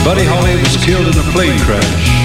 Buddy Holly was killed in a plane crash.